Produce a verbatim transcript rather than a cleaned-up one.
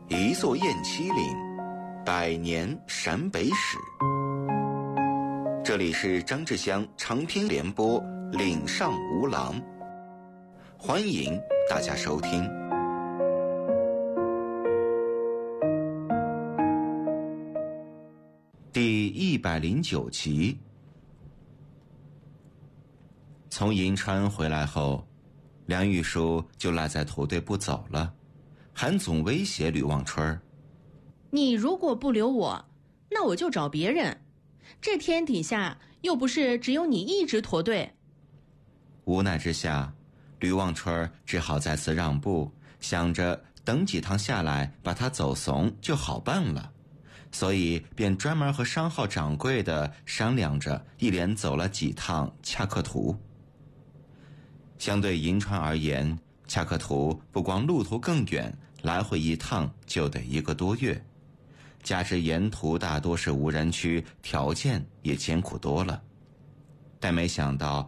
一座雁栖岭，百年陕北史。这里是张志香长篇联播《岭上无郎》，欢迎大家收听。第一百零九集。从银川回来后，梁玉书就赖在土堆不走了，还总威胁吕望春： 你如果不留我，那我就找别人。这天底下又不是只有你一直驼队。 无奈之下，吕望春只好再次让步，想着等几趟下来把他走怂就好办了，所以便专门和商号掌柜的商量着，一连走了几趟恰克图。相对银川而言，恰克图不光路途更远，来回一趟就得一个多月，加之沿途大多是无人区，条件也艰苦多了。但没想到